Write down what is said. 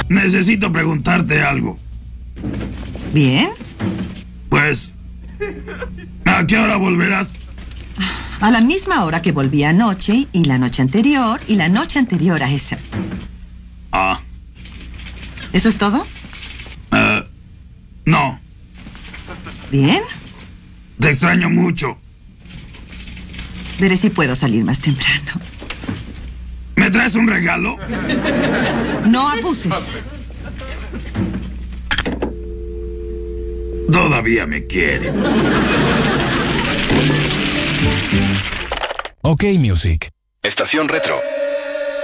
Necesito preguntarte algo. ¿Bien? Pues, ¿a qué hora volverás? A la misma hora que volví anoche, y la noche anterior, y la noche anterior a esa. Ah. ¿Eso es todo? No. ¿Bien? Te extraño mucho. Veré si puedo salir más temprano. ¿Me traes un regalo? No abuses. Todavía me quiere. OK Music. Estación Retro.